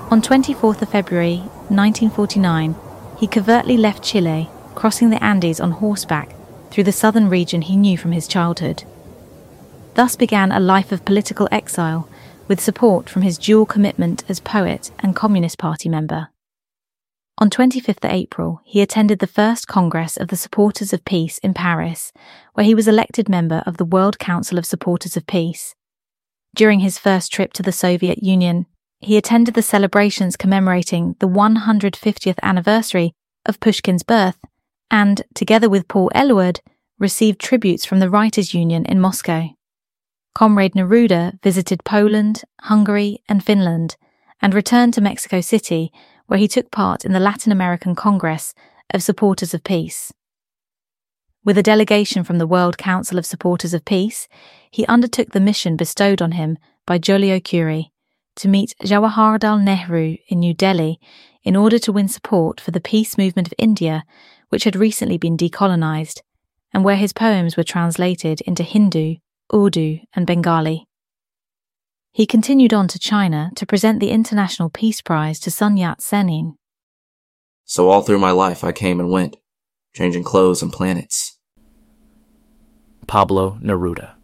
On 24th of February 1949, he covertly left Chile, crossing the Andes on horseback through the southern region he knew from his childhood. Thus began a life of political exile, with support from his dual commitment as poet and Communist Party member. On 25th April, he attended the first Congress of the Supporters of Peace in Paris, where he was elected member of the World Council of Supporters of Peace. During his first trip to the Soviet Union, he attended the celebrations commemorating the 150th anniversary of Pushkin's birth and, together with Paul Eluard, received tributes from the Writers' Union in Moscow. Comrade Neruda visited Poland, Hungary, and Finland, and returned to Mexico City, where he took part in the Latin American Congress of Supporters of Peace. With a delegation from the World Council of Supporters of Peace, he undertook the mission bestowed on him by Joliot-Curie to meet Jawaharlal Nehru in New Delhi in order to win support for the peace movement of India, which had recently been decolonized, and where his poems were translated into Hindu, Urdu, and Bengali. He continued on to China to present the International Peace Prize to Sun Yat-sen. So all through my life I came and went, changing clothes and planets. Pablo Neruda.